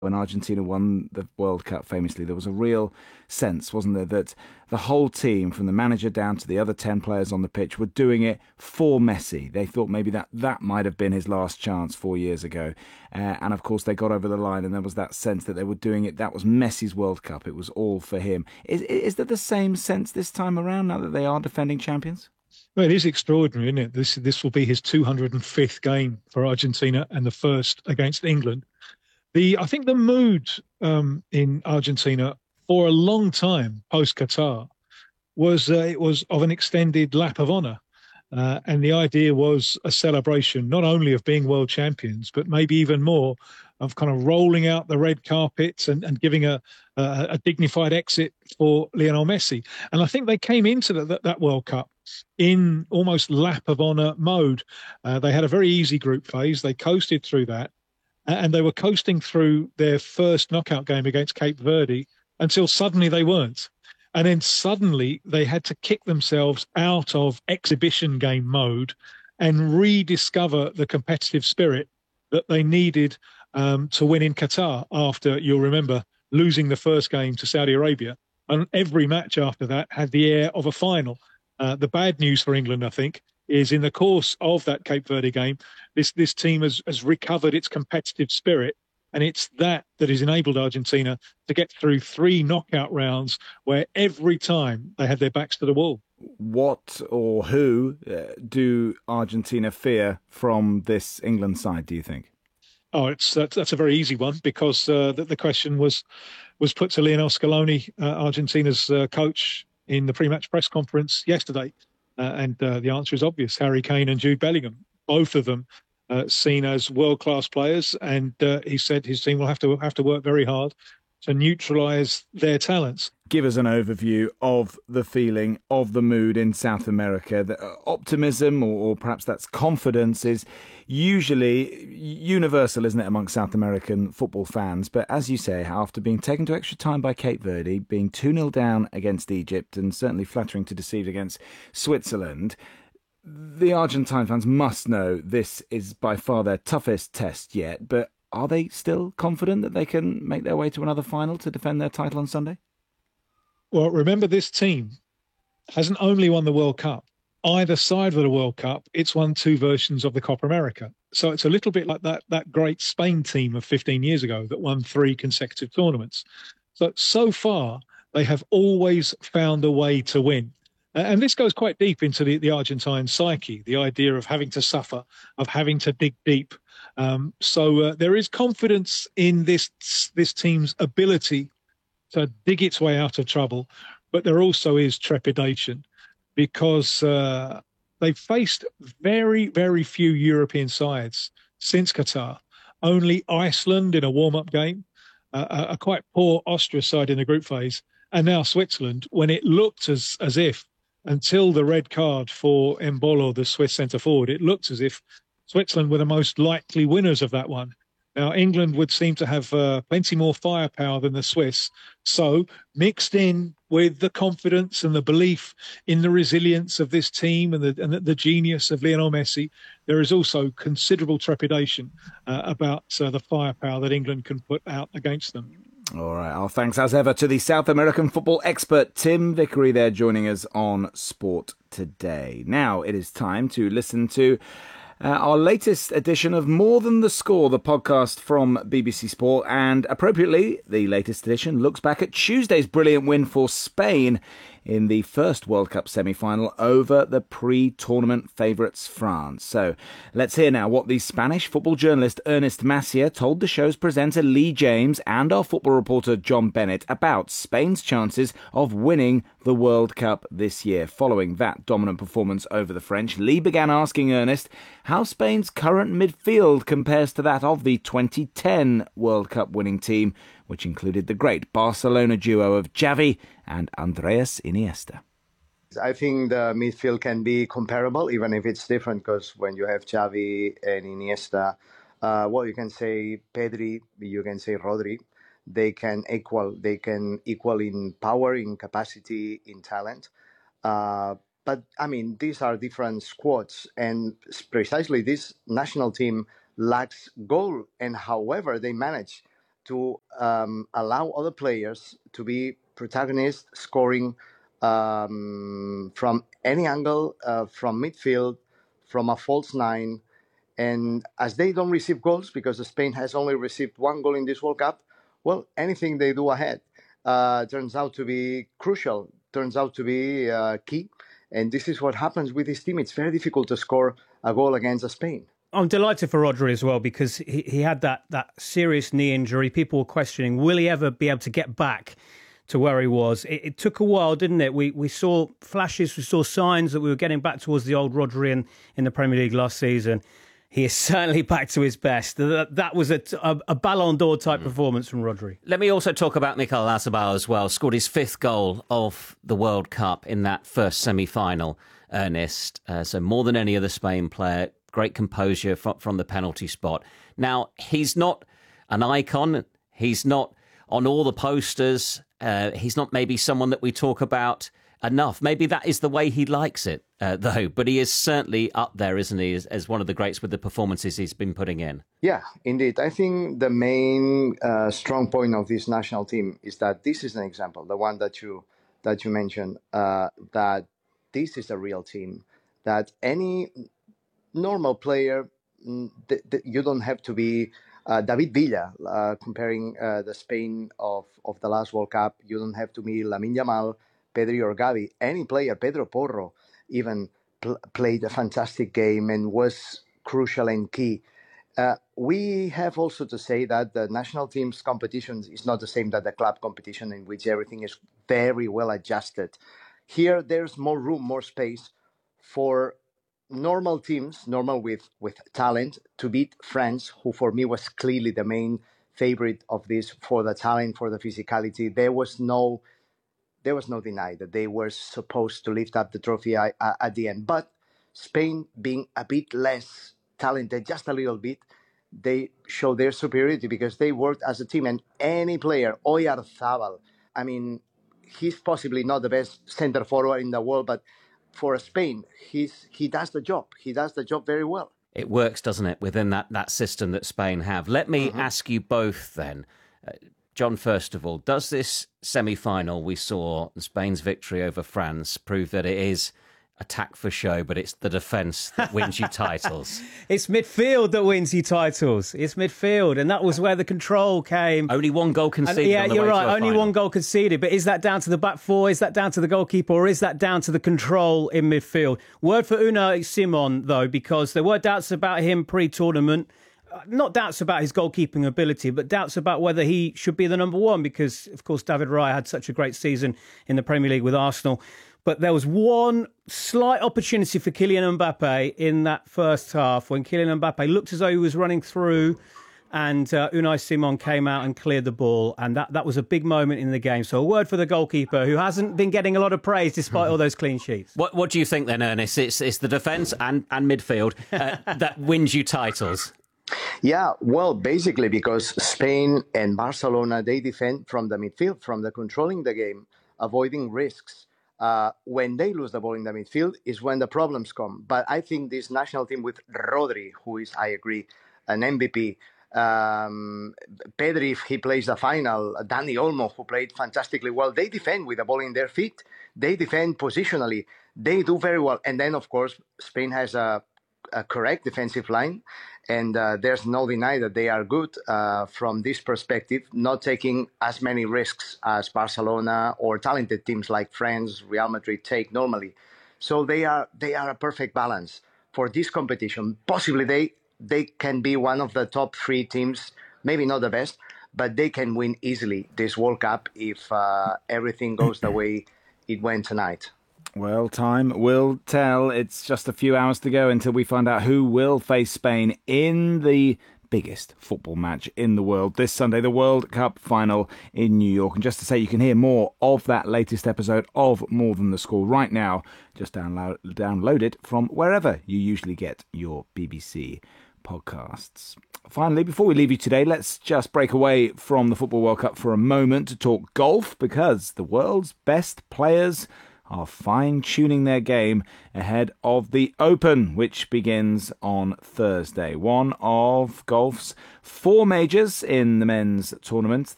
when Argentina won the World Cup famously, there was a real sense, wasn't there, that the whole team, from the manager down to the other 10 players on the pitch, were doing it for Messi. They thought maybe that might have been his last chance 4 years ago. And of course, they got over the line, and there was that sense that they were doing it. That was Messi's World Cup. It was all for him. Is there the same sense this time around, now that they are defending champions? Well, it is extraordinary, isn't it? This will be his 205th game for Argentina and the first against England. I think the mood in Argentina for a long time post Qatar was it was of an extended lap of honour. And the idea was a celebration, not only of being world champions, but maybe even more of kind of rolling out the red carpets and giving a dignified exit for Lionel Messi. And I think they came into that World Cup in almost lap of honour mode. They had a very easy group phase. They coasted through that, and they were coasting through their first knockout game against Cape Verde until suddenly they weren't. And then suddenly they had to kick themselves out of exhibition game mode and rediscover the competitive spirit that they needed to win in Qatar after, you'll remember, losing the first game to Saudi Arabia. And every match after that had the air of a final. The bad news for England, I think, is in the course of that Cape Verde game, this team has recovered its competitive spirit. And it's that has enabled Argentina to get through three knockout rounds where every time they had their backs to the wall. What or who do Argentina fear from this England side, do you think? Oh, that's a very easy one because the question was put to Lionel Scaloni, Argentina's coach, in the pre-match press conference yesterday, and the answer is obvious: Harry Kane and Jude Bellingham, both of them seen as world-class players, and he said his team will have to work very hard to neutralise their talents. Give us an overview of the feeling, of the mood in South America. The optimism, or perhaps that's confidence, is usually universal, isn't it, amongst South American football fans? But as you say, after being taken to extra time by Cape Verde, being 2-0 down against Egypt, and certainly flattering to deceive against Switzerland, the Argentine fans must know this is by far their toughest test yet. But are they still confident that they can make their way to another final to defend their title on Sunday? Well, remember, this team hasn't only won the World Cup. Either side of the World Cup, it's won two versions of the Copa America. So it's a little bit like that great Spain team of 15 years ago that won three consecutive tournaments. So far, they have always found a way to win. And this goes quite deep into the Argentine psyche, the idea of having to suffer, of having to dig deep. So there is confidence in this team's ability to dig its way out of trouble, but there also is trepidation because they've faced very, very few European sides since Qatar. Only Iceland in a warm-up game, a quite poor Austria side in the group phase, and now Switzerland, when it looked as if, until the red card for Embolo, the Swiss centre-forward, it looked as if Switzerland were the most likely winners of that one. Now, England would seem to have plenty more firepower than the Swiss. So, mixed in with the confidence and the belief in the resilience of this team and the genius of Lionel Messi, there is also considerable trepidation about the firepower that England can put out against them. All right, our thanks as ever to the South American football expert Tim Vickery there joining us on Sport Today. Now it is time to listen to our latest edition of More Than the Score, the podcast from BBC Sport, and appropriately, the latest edition looks back at Tuesday's brilliant win for Spain in the first World Cup semi-final over the pre-tournament favourites France. So let's hear now what the Spanish football journalist Ernest Massier told the show's presenter Lee James and our football reporter John Bennett about Spain's chances of winning the World Cup this year. Following that dominant performance over the French, Lee began asking Ernest how Spain's current midfield compares to that of the 2010 World Cup winning team, which included the great Barcelona duo of Xavi and Andreas Iniesta. I think the midfield can be comparable, even if it's different, because when you have Xavi and Iniesta, you can say Pedri, you can say Rodri, they can equal in power, in capacity, in talent. But I mean, these are different squads, and precisely this national team lacks goal. And however they manage to allow other players to be protagonists, scoring from any angle, from midfield, from a false nine. And as they don't receive goals, because Spain has only received one goal in this World Cup, well, anything they do ahead turns out to be crucial, turns out to be key. And this is what happens with this team. It's very difficult to score a goal against Spain. I'm delighted for Rodri as well, because he had that serious knee injury. People were questioning, will he ever be able to get back to where he was? It took a while, didn't it? We saw flashes, we saw signs that we were getting back towards the old Rodri in the Premier League last season. He is certainly back to his best. That was a Ballon d'Or type performance from Rodri. Let me also talk about Mikel Oyarzabal as well. Scored his 5th goal of the World Cup in that first semi-final, Ernest. So more than any other Spain player. Great composure from the penalty spot. Now, he's not an icon. He's not on all the posters. He's not maybe someone that we talk about enough. Maybe that is the way he likes it, though. But he is certainly up there, isn't he, as one of the greats with the performances he's been putting in. Yeah, indeed. I think the main strong point of this national team is that this is an example, the one that you mentioned, that this is a real team, that any normal player, you don't have to be David Villa, comparing the Spain of the last World Cup. You don't have to be Lamine Yamal, Pedri or Gavi. Any player, Pedro Porro, even played a fantastic game and was crucial and key. We have also to say that the national team's competition is not the same that the club competition, in which everything is very well adjusted. Here, there's more room, more space for normal teams, normal with talent, to beat France, who for me was clearly the main favorite of this for the talent, for the physicality. There was no deny that they were supposed to lift up the trophy at the end. But Spain, being a bit less talented, just a little bit, they showed their superiority because they worked as a team. And any player, Oyarzabal, I mean, he's possibly not the best center forward in the world, but for Spain, he does the job. He does the job very well. It works, doesn't it, within that system that Spain have? Let me ask you both then. John, first of all, does this semi-final we saw, Spain's victory over France, prove that it is attack for show, but it's the defence that wins you titles? It's midfield that wins you titles. It's midfield, and that was where the control came. Only one goal conceded. Yeah, you're right. Only one goal conceded. But is that down to the back four? Is that down to the goalkeeper? Or is that down to the control in midfield? Word for Unai Simon, though, because there were doubts about him pre-tournament. Not doubts about his goalkeeping ability, but doubts about whether he should be the number one because, of course, David Raya had such a great season in the Premier League with Arsenal. But there was one slight opportunity for Kylian Mbappe in that first half when Kylian Mbappe looked as though he was running through and Unai Simon came out and cleared the ball. And that was a big moment in the game. So a word for the goalkeeper, who hasn't been getting a lot of praise despite all those clean sheets. What do you think then, Ernest? It's the defence and midfield that wins you titles. Yeah, well, basically because Spain and Barcelona, they defend from the midfield, from the controlling the game, avoiding risks. When they lose the ball in the midfield is when the problems come. But I think this national team with Rodri, who is, I agree, an MVP, Pedri, if he plays the final, Dani Olmo, who played fantastically well, they defend with the ball in their feet. They defend positionally. They do very well. And then, of course, Spain has a correct defensive line. And there's no deny that they are good from this perspective, not taking as many risks as Barcelona or talented teams like France, Real Madrid take normally. So they are a perfect balance for this competition. Possibly they can be one of the top 3 teams, maybe not the best, but they can win easily this World Cup if everything goes the way it went tonight. Well, time will tell. It's just a few hours to go until we find out who will face Spain in the biggest football match in the world this Sunday, the World Cup final in New York. And just to say, you can hear more of that latest episode of More Than the Score right now. Just download it from wherever you usually get your BBC podcasts. Finally, before we leave you today, let's just break away from the Football World Cup for a moment to talk golf, because the world's best players are fine-tuning their game ahead of the Open, which begins on Thursday. One of golf's 4 majors in the men's tournament.